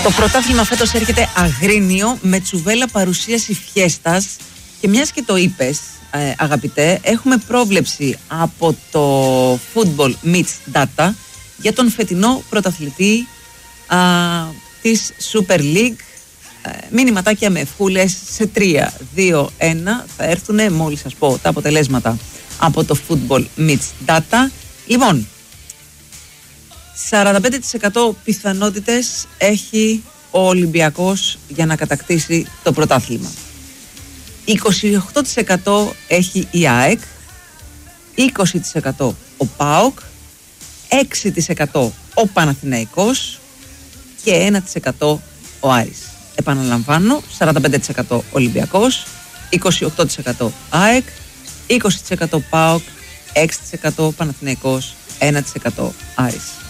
Το πρωτάθλημα φέτος έρχεται αγρίνιο με τσουβέλα παρουσίαση φιέστας και μιας και το είπες, αγαπητέ, έχουμε πρόβλεψη από το Football Meets Data για τον φετινό πρωταθλητή της Super League. Μηνυματάκια με ευχούλες σε 3, 2, 1 θα έρθουν μόλις σας πω τα αποτελέσματα από το Football Meets Data. Λοιπόν, 45% πιθανότητες έχει ο Ολυμπιακός για να κατακτήσει το πρωτάθλημα. 28% έχει η ΑΕΚ, 20% ο ΠΑΟΚ, 6% ο Παναθηναϊκός και 1% ο Άρης. Επαναλαμβάνω, 45% Ολυμπιακός, 28% ΑΕΚ, 20% ΠΑΟΚ, 6% Παναθηναϊκός, 1% Άρης.